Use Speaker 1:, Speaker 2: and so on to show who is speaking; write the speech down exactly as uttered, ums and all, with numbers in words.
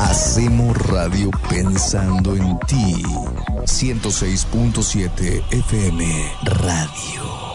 Speaker 1: Hacemos radio pensando en ti. ciento seis punto siete F M Radio.